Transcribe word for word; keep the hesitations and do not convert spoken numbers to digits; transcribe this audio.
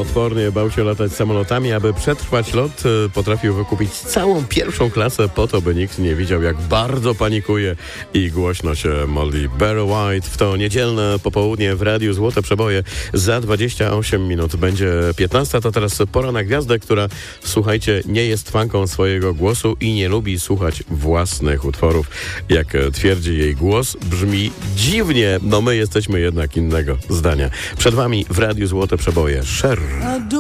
potwornie bał się latać samolotami. Aby przetrwać lot, potrafił wykupić całą pierwszą klasę po to, by nikt nie widział, jak bardzo panikuje i głośno się modli. Barry White w to niedzielne popołudnie w Radiu Złote Przeboje. Za dwadzieścia osiem minut będzie piętnasta. To teraz pora na gwiazdę, która, słuchajcie, nie jest fanką swojego głosu i nie lubi słuchać własnych utworów. Jak twierdzi jej głos, brzmi dziwnie. No my jesteśmy jednak innego zdania. Przed wami w Radiu Złote Przeboje Cher.